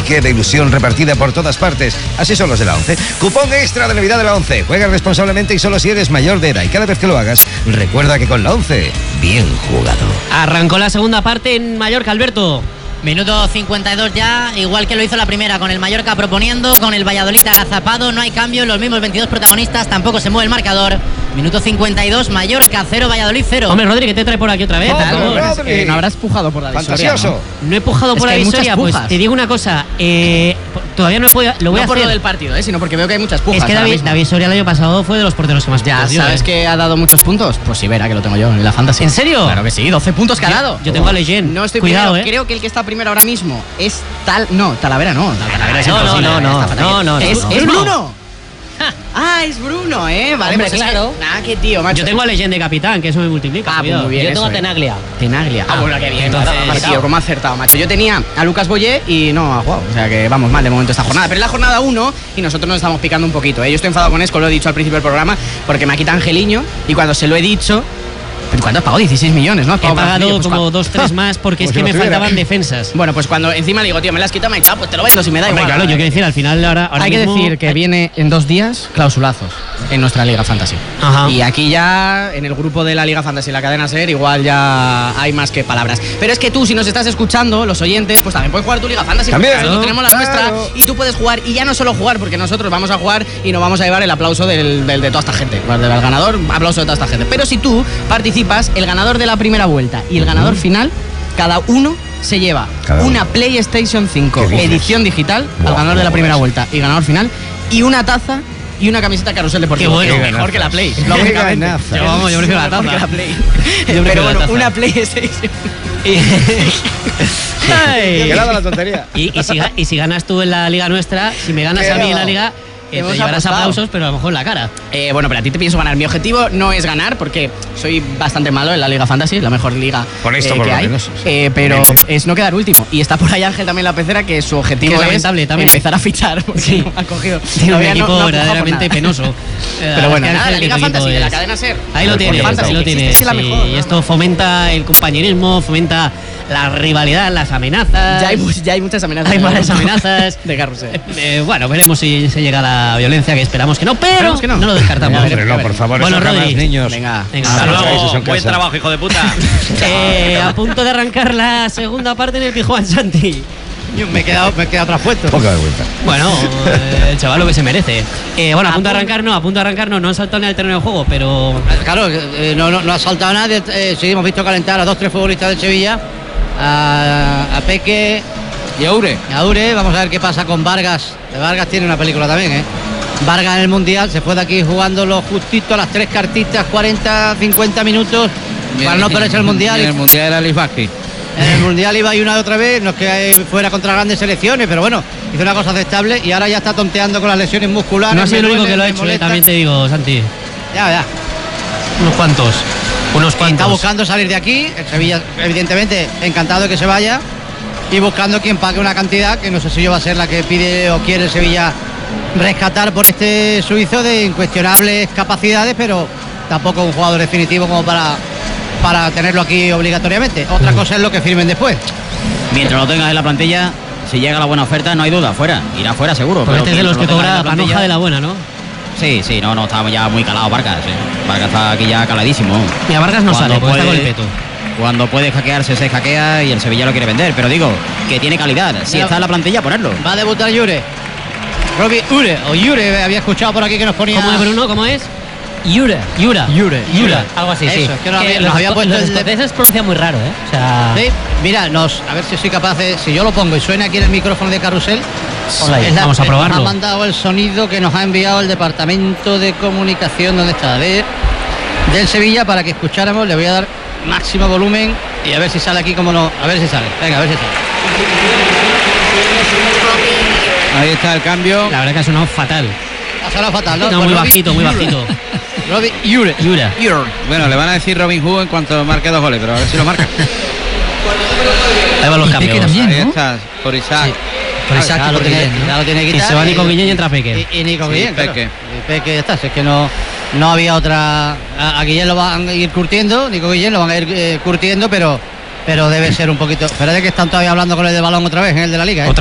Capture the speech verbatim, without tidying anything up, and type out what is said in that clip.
qué de ilusión repartida por todas partes. Así son los de la ONCE. Cupón extra de Navidad de la ONCE. Juega responsablemente y solo si eres mayor de edad. Y cada vez que lo hagas, recuerda que con la ONCE, bien jugado. Arrancó la segunda parte en Mallorca, Alberto. Minuto cincuenta y dos ya, igual que lo hizo la primera, con el Mallorca proponiendo, con el Valladolid agazapado, no hay cambio, los mismos veintidós protagonistas, tampoco se mueve el marcador. Minuto cincuenta y dos, Mallorca cero, Valladolid cero. Hombre, Rodri, ¿qué te trae por aquí otra vez? Oh, ¿Tal? Rodri. Eh, no habrás pujado por la divisoria, Fantasioso. ¿no? No he pujado Es por que la hay muchas historia, pues pujas. te digo una cosa, eh, todavía no he podido, lo voy no a por hacer. lo del partido, ¿eh? Sino porque veo que hay muchas pujas. Es que ahora David, mismo. David Soria el año pasado fue de los porteros que más Ya puntos dio, sabes ¿eh? que ha dado muchos puntos. Pues sí, verá que lo tengo yo en la fantasy. ¿En serio? Claro que sí, doce puntos que ha dado. Yo tengo a Leyen. No estoy Cuidado, primero. ¿eh? Creo que el que está primero ahora mismo es tal. No, Talavera no. Talavera es No, no, imposible, no, ¿eh? no, Está fatal. no, no, Es, no. es Bruno. Bruno. Ah, es Bruno, ¿eh? Vale, Hombre, pues claro. Es que, nah, qué tío, macho. Yo tengo a Leyen de capitán, que eso me multiplica. Ah, pues cuidado. muy bien. Yo tengo eso, a eh. Tenaglia. Tenaglia. Ah, bueno, qué bien. Entonces, Entonces, tío, cómo ha acertado, macho. Yo tenía a Lucas Boyé y no ha jugado. O sea que vamos mal de momento esta jornada. Pero es la jornada uno y nosotros nos estamos picando un poquito, ¿eh? Yo estoy enfadado con Esco, lo he dicho al principio del programa, porque me ha quitado Angeliño y cuando se lo he dicho. ¿Pero cuánto has pagado? dieciséis millones, ¿no? Has He pagado pagado Brasilia, pues, como cua- dos, tres más porque Como es si que lo me tuviera. faltaban defensas. Bueno, pues cuando encima le digo, tío, me la has quitado, me ha dicho, ah, pues te lo vendo si me da Hombre, igual. claro, yo quiero decir, al final ahora, ahora Hay que mismo- decir que viene en dos días clausulazos en nuestra Liga Fantasy. Ajá. Y aquí ya, en el grupo de la Liga Fantasy, la cadena SER, igual ya hay más que palabras. Pero es que tú, si nos estás escuchando, los oyentes, pues también puedes jugar tu Liga Fantasy. También, porque nosotros claro, tenemos la claro. nuestra y tú puedes jugar. Y ya no solo jugar, porque nosotros vamos a jugar y nos vamos a llevar el aplauso del, del- de toda esta gente. Del ganador, aplauso de toda esta gente. Pero si tú participas, el ganador de la primera vuelta y el ganador final, cada uno se lleva Cada uno. una PlayStation cinco ¿Qué dices? edición digital Buah, al ganador de la cómo primera mola vuelta y ganador final y una taza y una camiseta Carrusel Deportivo. Qué bueno. Que es Qué mejor que la Play. ganazas. lógicamente. Qué ganazas. Yo, vamos, yo prefiero la Mejor taza. que la Play. prefiero Pero la bueno, taza. una PlayStation. Ay. Que nada la tontería. Y, y, si, ga- y si ganas tú en la liga nuestra, si me ganas Qué a mí en la no. liga, eh, Hemos te llevarás apostado. aplausos, pero a lo mejor en la cara. Eh, bueno, pero a ti te pienso ganar. Mi objetivo no es ganar porque soy bastante malo en la Liga Fantasy, la mejor liga Con esto, eh, por que lo hay. menos, sí. Eh, pero Con él. es no quedar último. Y está por ahí Ángel también la pecera, que su objetivo Que es es lamentable también. empezar a fichar. Porque Sí. no ha cogido. Tiene un todavía no- equipo no ha pujado por verdaderamente nada. penoso. Eh, Pero bueno, es que nada, Ángel, la que Liga tu Fantasy equipo de la es- cadena SER. Ahí lo El tienes, Fantasy, ahí lo que existe, tienes. sí, la Sí, mejor, y ¿no? esto fomenta el compañerismo, fomenta la rivalidad, las amenazas. Ya hay, mu- ya hay muchas amenazas. Hay malas amenazas. de Carrusel. Eh, eh, bueno, veremos si se llega a la violencia, que esperamos que no, pero Esperamos que no. lo descartamos. Ya veremos. Hombre, no, por favor, Bueno, eso jamás, Rodri. niños. Venga. Venga, Hasta hasta luego. luego. Eso es en Buen casa. trabajo, hijo de puta. Eh, a punto de arrancar la segunda parte en el Pijuan Santi. Yo me he quedado, me he quedado traspuesto. Poca vergüenza. Bueno, eh, el chaval lo que se merece. Eh, bueno, a punto de arrancar no, a punto de arrancar no, no han saltado ni al terreno de juego, pero Claro, eh, no, no, no ha saltado nadie. Eh, sí, hemos visto calentar a dos tres futbolistas del Sevilla. A, a Peque Y Aure. y a Ure. Vamos a ver qué pasa con Vargas. Vargas tiene una película también, ¿eh? Vargas en el Mundial se fue de aquí jugando lo justito a las tres cartitas, cuarenta, cincuenta minutos para no perderse el Mundial. En el Mundial era Luis Vázquez. En el Mundial iba y una y otra vez, no es que fuera contra grandes selecciones, pero bueno, hizo una cosa aceptable y ahora ya está tonteando con las lesiones musculares. no ha sido el me único duele, que lo ha me hecho, eh, molesta. también te digo, Santi. Ya, ya. Unos cuantos. Unos cuantos. Está buscando salir de aquí, el Sevilla evidentemente encantado de que se vaya y buscando quien pague una cantidad que no sé si yo va a ser la que pide o quiere el Sevilla rescatar por este suizo de incuestionables capacidades, pero tampoco un jugador definitivo como para, para tenerlo aquí obligatoriamente. Otra cosa es lo que firmen después. Mientras lo tengas en la plantilla, si llega la buena oferta, no hay duda, fuera. Irá fuera seguro. Porque pero este es de los que mientras lo tengas en cobra la plantilla- panoja de la buena, ¿no? Sí, sí, no, no, está ya muy calado Vargas. ¿eh? Vargas está aquí ya caladísimo. Mira, Vargas no Cuando sale, porque está con el puede- peto. Cuando puede hackearse, se hackea y el Sevilla lo quiere vender. Pero digo, que tiene calidad. Si Mira, está en la plantilla, ponerlo. Va a debutar Yure. Robbie Ure, o Yure, había escuchado por aquí que nos ponía. ¿Cómo es, Bruno? ¿Cómo es? Yura. Yura. Yure, Yura. Algo así, sí. Eso, es que no Que había- los nos había esco- puesto los el de- escoceses pronuncian muy raro, ¿eh? O sea... Sí, mira, nos, a ver si soy capaz de. Si yo lo pongo y suena aquí en el micrófono de Carrusel. Ponla ahí, es la- vamos a eh, probarlo. Nos ha mandado el sonido que nos ha enviado el departamento de comunicación, ¿dónde está? De, del Sevilla, para que escucháramos. Le voy a dar máximo volumen y a ver si sale aquí como no. A ver si sale. Venga, a ver si sale. Ahí está el cambio. La verdad que ha sonado fatal. Ha sonado fatal, ¿no? No, Pues muy Robbie bajito, muy Yure. bajito. Robbie Yure. Yura. Bueno, le van a decir Robin Hood en cuanto marque dos goles, pero a ver si lo marca. Ahí van los Y Peque cambios. también. Ahí ¿no? está, por Isaac. Por Isaac ya, y lo por tiene, Guillén, ¿no? ya lo tiene Y quitado. se va Nico Guillén y entra Peque. Y, y Nico Sí, Guillén, claro. Peque. Y Peque ya está. Si es que no, no había otra. A, a Guillén lo van a ir curtiendo, Nico Guillén lo van a ir eh, curtiendo, pero, pero debe ser un poquito. Espérate que están todavía hablando con el de balón otra vez, en el de la liga. ¿eh? Otra